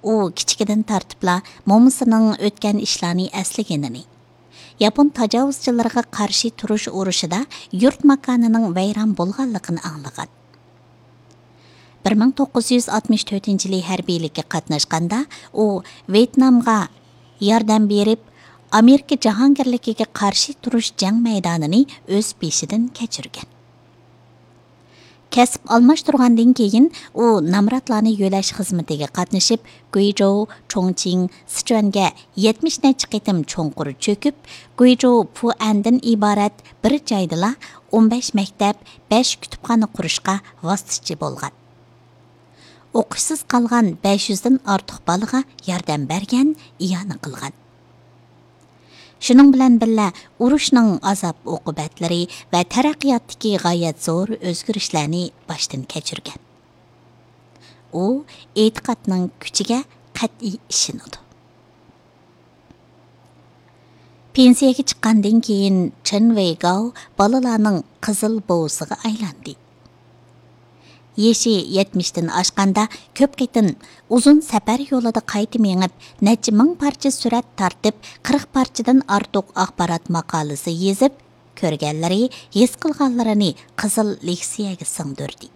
u kichikidan tartibla mo'misining o'tgan ishlarni eslaganini, Yapon tajovuzchilariga qarshi turish urushida yurt makonining vayron bo'lganligini anglagan. 1964-yili harbiylikka qatnashganda u Vyetnamga yordam berib, Amerika jahongirligiga qarshi turish jang maydonini o'z peshidan kechirgan. Kasb almashtirgandan keyin u namratlarni yo'lash xizmatiga qatnashib, Guizhou, Chongqing, Sichuanga 70 necha qitim cho'nqur cho'kib, Guizhou Fuandan iborat bir joydala 15 maktab, 5 kutubxona qurishga vositachi bo'lgan. O'qishsiz qolgan 500 dan ortiq bolaga yordam bergan, iyona qilgan. Shuning bilan birga urushning azob uqubatlari va taraqqiyotdagi g'oyat zo'r o'zgarishlarni boshdan kechirgan. U e'tiqodning kuchiga qat'iy ishonadi. Pensiyaga chiqqandan keyin Chen Weigao bolalarning qizil bovisiga aylandi. Yeşi 70'den aşqanda köp qitin uzun safar yo'lida qayta mengib, necha ming parcha surat tartib, 40 parchadan ortiq axborot maqolasi yezib, ko'rganlari, his qilganlarini qizil leksiyaga singdirdi.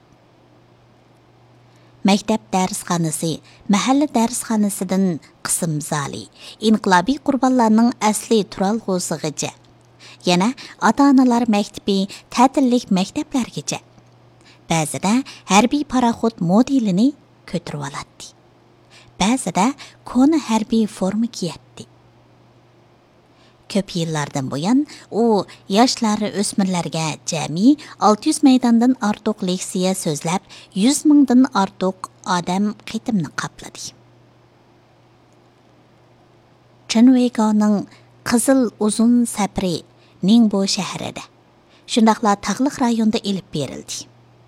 Maktab darsxonasi, mahalla darsxonasidan qism zali, inqilobiy qurbonlarning asli turalg'usig'icha, yana ota-onalar maktabi, ta'tillik maktablargacha. Ba'zida harbiy paraxod modelini ko'tarib oladi. Ba'zida koni harbiy forma kiyadi. Ko'p yillardan buyon u yoshlar o'smirlarga jami 600 maydondan ortiq leksiya so'zlab, 100 mingdan ortiq odam qitimni qopladi. Chen Weigaoning qizil uzun safari Ningbo shahrida, shundaqla tog'liq rayonda elib berildi.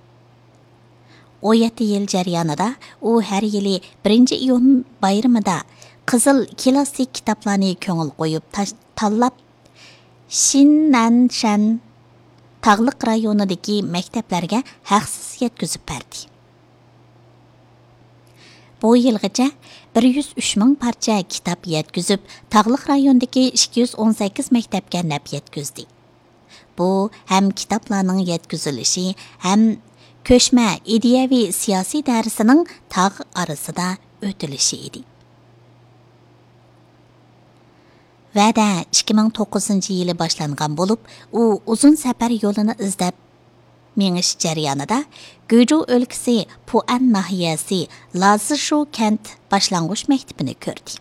17 yil jarayonida u har yili 1-iyun bayramida qizil klassik kitoblarni ko'ngil qo'yib tanlab Shinnanshan tog'liq rayonidagi maktablarga haqsiz yetkazib berdi. Bu yilgacha 103 ming parcha kitob yetkazib, tog'liq rayondagi 218 maktabga nab yetkazdi. Bu ham kitoblarning yetkazilishi, ham ko'shma ideyaviy siyosiy darsining tog' orasida o'tilishi edi. Va'da 2009-yili boshlangan bo'lib, u uzun safar yo'lini izlab mengish jarayonida Guizhou o'lkasi Puan nahiyasi Lazishu kent boshlang'ich maktabini ko'rdi.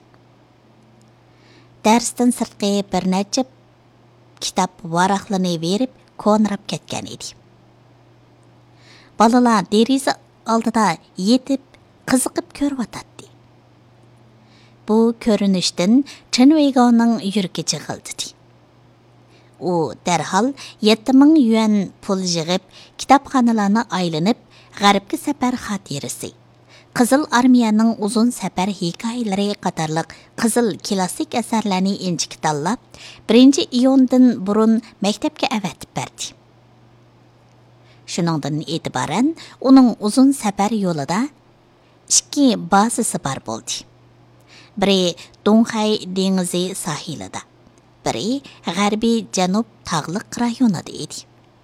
Darsdan sirtqi bir necha kitob varaqlarini berib, ko'nrab ketgan edi. Balalar deriza oldida yetib, qiziqib ko'rvatadi. Bu ko'rinishdan Chen Weigaoning yuragi jig'ildi. U darhol 7000 yuan pul yig'ib, kitobxonalarni aylanib, g'arbga safar xotirasi, Qizil armiyaning uzun safar hikoyalari qatorliq qizil klassik asarlarni inchik tanlab, 1-iyundan burun maktabga avatib berdi. Shuningdan e'tiboran uning uzun safar yo'lida 2 bazasi bor bo'ldi. Biri Donghai dengizi sahilida, biri g'arbiy janub tog'liq rayonida edi.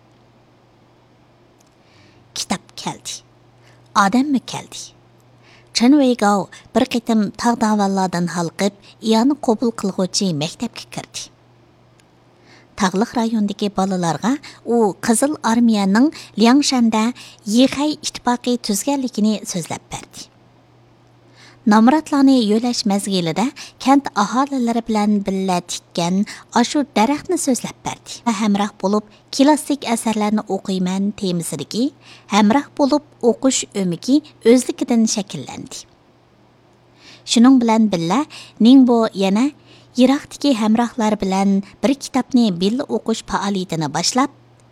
Kitob keldi. Odammi keldi. Chen Weigao bir qitim tog' davallardan halqib, iyani qabul qilg'uvchi maktabga kirdi. Tog'liq rayondagi bolalarga u Qizil armiyaning Liangshanda Yixay ittifoqi tuzganligini so'zlab berdi. Nomratlarni yo'lash mazgilida kent aholilari bilan birga tikkan ashu daraxtni so'zlab berdi. Hamroh bo'lib klassik asarlarni o'qiyman temasidagi hamroh bo'lib o'qish o'miki o'zligidan shakllandi. Shuning bilan birga Ningbo yana Iroqdagi hamrohlar bilan bir kitobni birga o'qish faoliyatini boshlab,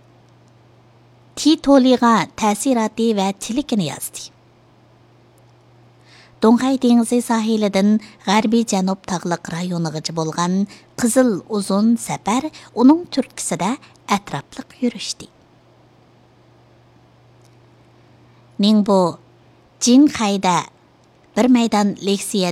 Titoliga ta'siroti va tilikini yozdi. Donghai dengizi sahilidan g'arbiy janub tog'liq rayonigacha bo'lgan qizil uzun safar uning turtkisida atrofliq yurishdi. Ningbo Jinxayda bir maydon leksiya